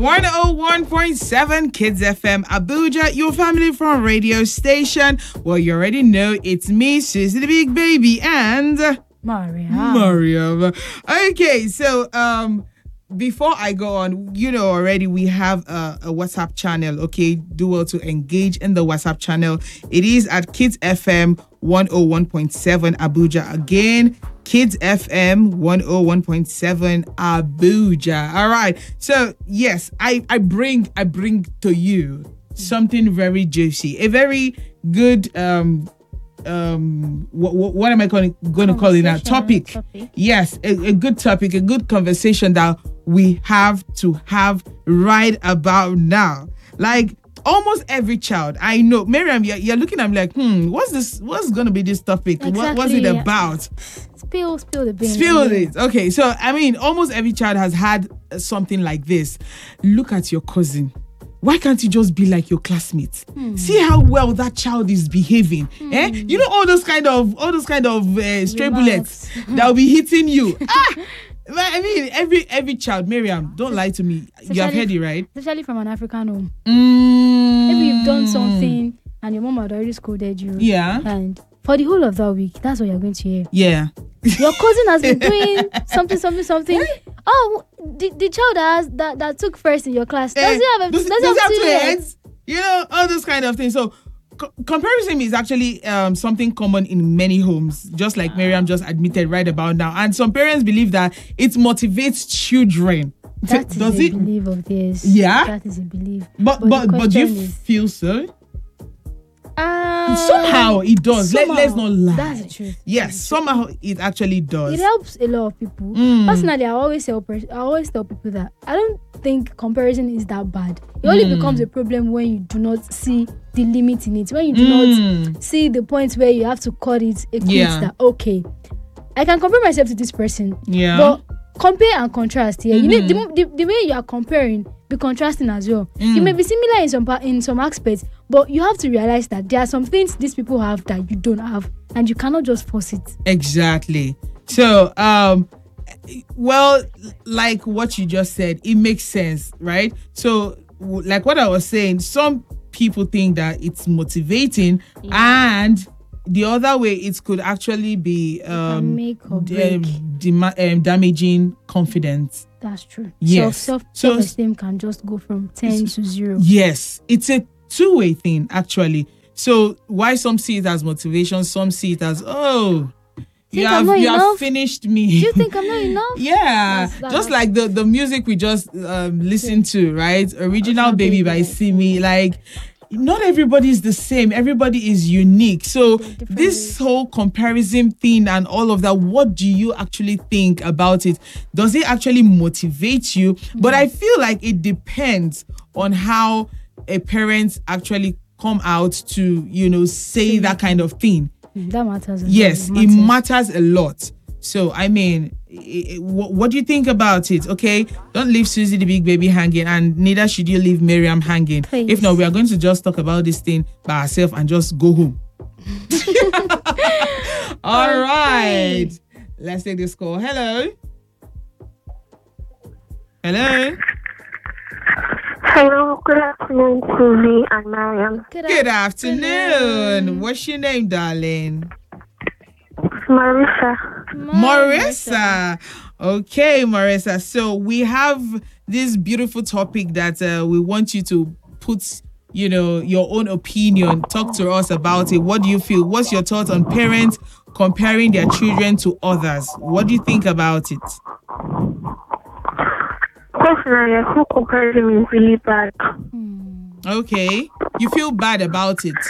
101.7 Kids FM Abuja, your family from radio station. Well, you already know it's me, Susie the Big Baby, and Mariam. Okay, so before I go on, you know already we have a WhatsApp channel. Okay, do well to engage in the WhatsApp channel. It is at Kids FM 101.7 Abuja. Again, Kids FM 101.7 Abuja. All right. So yes, I bring to you something very juicy, a very good what am I going to call it now? Topic. Yes, a good topic, a good conversation that we have to have right about now. Like almost every child I know, Miriam, you're looking at me like, what's this? What's going to be this topic? Exactly, what's it about? Spill the beans. Spill it. Okay, so I mean, almost every child has had something like this. Look at your cousin. Why can't you just be like your classmates? See how well that child is behaving. You know all those kind of stray bullets that will be hitting you. I mean, every child, Miriam, don't lie to me. You have heard it, right? Especially from an African home. Maybe you've done something and your mom had already scolded you. Yeah. And for the whole of that week, that's what you're going to hear. Yeah. Your cousin has been doing something. Oh, the child that took first in your class doesn't have two heads. You know, all those kind of things. So comparison is actually something common in many homes, just like Miriam just admitted right about now. And some parents believe that it motivates children. That is a belief of theirs. Yeah. That is a belief. But do you feel so? Somehow it does. Let's not lie. That's the truth. Yes, somehow it actually does. It helps a lot of people. Personally, I always tell people that I don't think comparison is that bad. It only becomes a problem when you do not see the limit in it. When you do not see the point where you have to cut it. It quits that okay, I can compare myself to this person. Yeah. But compare and contrast here. You need the way you are comparing, be contrasting as well. You may be similar in some aspects, but you have to realize that there are some things these people have that you don't have, and you cannot just force it. Exactly. So, well, like what you just said, it makes sense, right? So, like what I was saying, some people think that it's motivating, and the other way, it could actually be damaging confidence. That's true. Yes. Self-esteem can just go from 10 to 0. Yes. It's a two-way thing, actually. So why some see it as motivation, some see it as, you have finished me. Do you think I'm not enough? Yeah. Just like the music we just listened to, right? Original Baby by Simi. Like, not everybody is the same. Everybody is unique. So this whole comparison thing and all of that, what do you actually think about it? Does it actually motivate you? But I feel like it depends on how a parent actually come out to, say that kind of thing. That matters. Yes, it matters a lot. So, I mean, what do you think about it? Okay, don't leave Susie the Big Baby hanging, and neither should you leave Miriam hanging. Please. If not, we are going to just talk about this thing by ourselves and just go home. All right. Let's take this call. Hello. Hello, good afternoon, Susie and Mariam. Good afternoon. What's your name, darling? Marissa. Okay, Marissa. So we have this beautiful topic that we want you to put, your own opinion. Talk to us about it. What do you feel? What's your thoughts on parents comparing their children to others? What do you think about it? Personally, I feel comparison is really bad. Okay. You feel bad about it?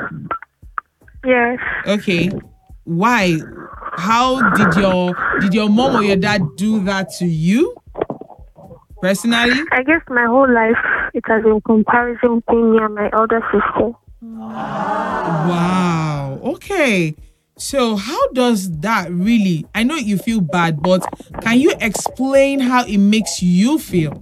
Yes. Okay. Why? How did your mom or your dad do that to you? Personally? I guess my whole life it has been comparison between me and my elder sister. Wow. Okay. So how does that really? I know you feel bad, but can you explain how it makes you feel?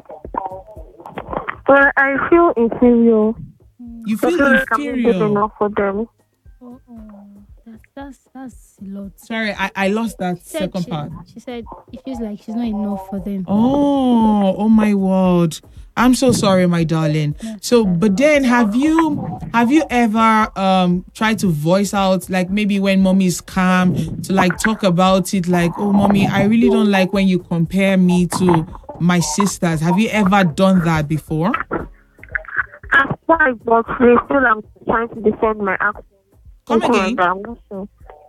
Well, I feel inferior. You feel I feel like I'm not inferior. good enough for them. That's a lot. Sorry, I lost that Said second part. She said it feels like she's not enough for them. Oh my word. I'm so sorry, my darling. So, but then have you ever tried to voice out, like maybe when mommy is calm, to like talk about it, like, oh mommy, I really don't like when you compare me to my sisters. Have you ever done that before? I've tried, but still I'm trying to defend my action. Come again. I'm not sure.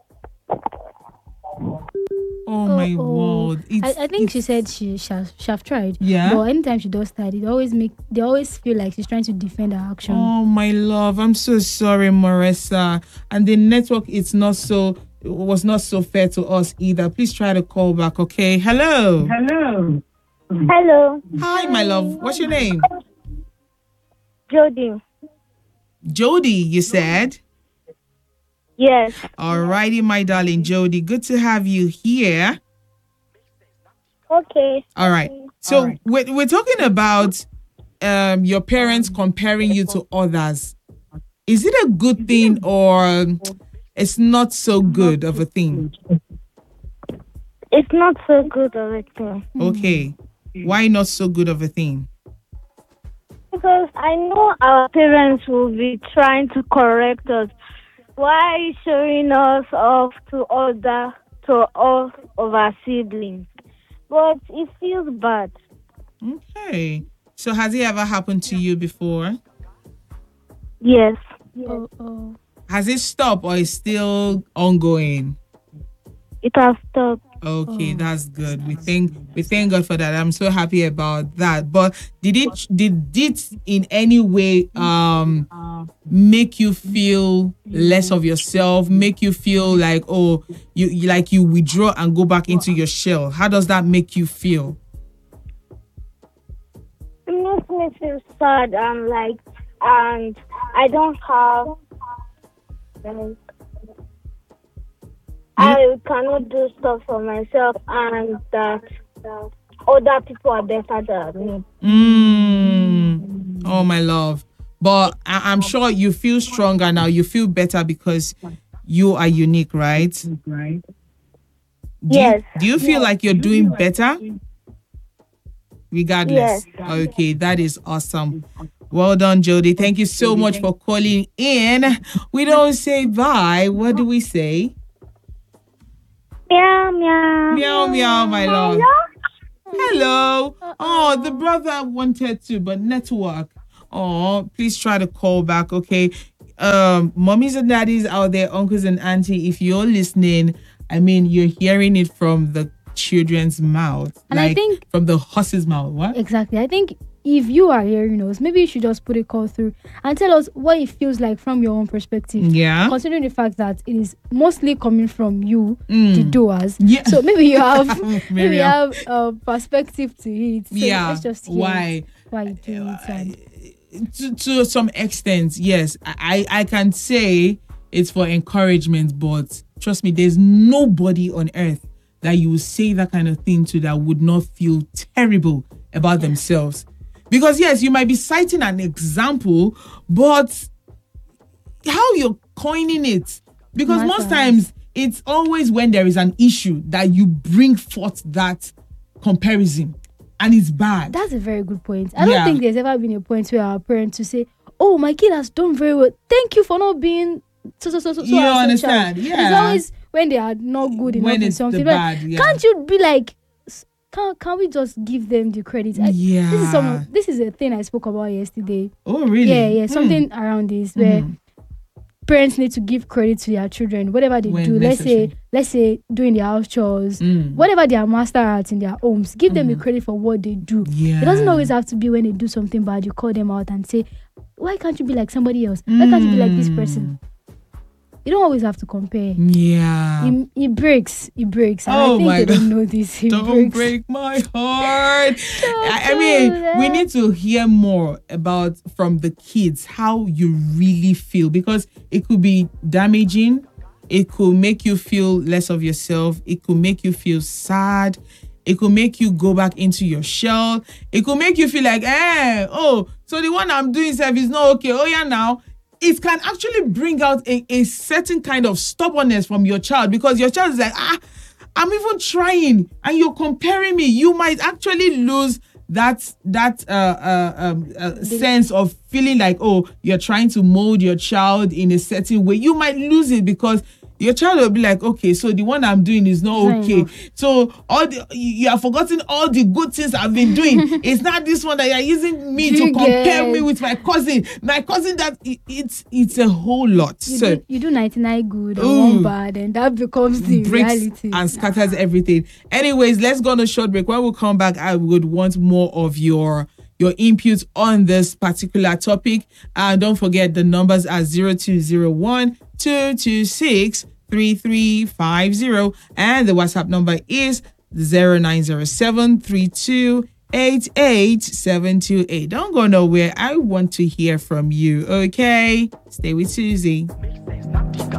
Oh my word. I think she said she have tried. Yeah. But anytime she does that, they always feel like she's trying to defend her action. Oh my love, I'm so sorry, Marissa. And the network was not so fair to us either. Please try to call back, okay? Hello. Hello, Hi, my love. What's your name? Jody. Jody, you said? Yes. Alrighty, my darling Jody. Good to have you here. Okay. All right. So we're talking about your parents comparing you to others. Is it a good thing or it's not so good of a thing? It's not so good of a thing. Okay. Why not so good of a thing? Because I know our parents will be trying to correct us. Why showing us off to all of our siblings? But it feels bad. Okay. So has it ever happened to you before? Yes. Oh. Has it stopped or is still ongoing? It has stopped. Okay, that's good. We thank God for that. I'm so happy about that. But did it in any way make you feel less of yourself? Make you feel like you withdraw and go back into your shell? How does that make you feel? It makes me feel sad and I don't have I cannot do stuff for myself, and that other people are better than me. Oh, my love. But I'm sure you feel stronger now. You feel better because you are unique, right? Yes. Do you feel like you're doing better? Regardless. Yes. Okay, that is awesome. Well done, Jody. Thank you so much for calling in. We don't say bye. What do we say? Meow, meow. Meow, meow, my love. Hello. Oh, the brother wanted to, but network. Oh, please try to call back, okay? Mommies and daddies out there, uncles and auntie, if you're listening, I mean, you're hearing it from the children's mouth. And I think from the horse's mouth. What? Exactly. I think if you are hearing us, maybe you should just put a call through and tell us what it feels like from your own perspective. Yeah. Considering the fact that it is mostly coming from you, the doers. Yeah. So maybe you have maybe you have a perspective to it. So yeah. let's just hear why you do it. To some extent, yes. I can say it's for encouragement, but trust me, there's nobody on earth that you would say that kind of thing to that would not feel terrible about themselves. Because yes, you might be citing an example, but how you're coining it. Because most times it's always when there is an issue that you bring forth that comparison. And it's bad. That's a very good point. I don't think there's ever been a point where our parents to say, oh, my kid has done very well. Thank you for not being so. You understand? Yeah. It's always when they are not good enough in something. Bad, Can't you be like, can we just give them the credit? This is a thing I spoke about yesterday. Oh, really? Yeah. Something around this where parents need to give credit to their children, whatever they do. Let's say doing their house chores, whatever they are master at in their homes. Give them the credit for what they do. Yeah. It doesn't always have to be when they do something bad, you call them out and say, why can't you be like somebody else? Why can't you be like this person? You don't always have to compare. Yeah. It breaks. And Oh, I think they don't know this. Don't break my heart. I mean, we need to hear more about from the kids how you really feel, because it could be damaging. It could make you feel less of yourself. It could make you feel sad. It could make you go back into your shell. It could make you feel like, so the one I'm doing self is not okay. Oh, yeah, now. it can actually bring out a certain kind of stubbornness from your child, because your child is like, I'm even trying, and you're comparing me. You might actually lose that sense of feeling like, oh, you're trying to mold your child in a certain way. You might lose it, because your child will be like, okay, so the one I'm doing is not okay. So you have forgotten all the good things I've been doing. It's not this one that you're using me to compare me with my cousin. My cousin, that it's a whole lot. You do 99 good and one bad, and that becomes the reality and scatters everything. Anyways, let's go on a short break. When we come back, I would want more of your input on this particular topic. And don't forget, the numbers are 0201 226 3350, and the WhatsApp number is 0907 3288728. Don't go nowhere. I want to hear from you. Okay, stay with Susie.